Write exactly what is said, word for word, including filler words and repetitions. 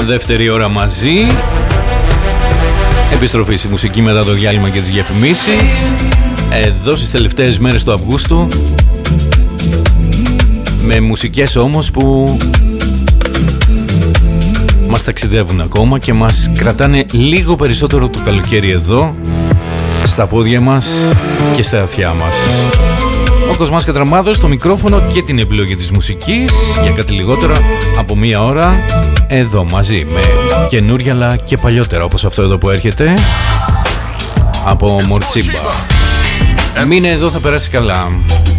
Δεύτερη ώρα μαζί. Επιστροφή στη μουσική μετά το διάλειμμα και τις διαφημίσεις. Εδώ στις τελευταίες μέρες του Αυγούστου. Με μουσικές όμως που μας ταξιδεύουν ακόμα και μας κρατάνε λίγο περισσότερο το καλοκαίρι εδώ, στα πόδια μας και στα αυτιά μας. Ο Κοσμάς Κατραμάδος, το μικρόφωνο και την επιλογή της μουσικής για κάτι λιγότερο από μία ώρα εδώ μαζί με καινούρια αλλά και παλιότερα, όπως αυτό εδώ που έρχεται από Μορτσίμπα. Μείνε εδώ, θα περάσει καλά.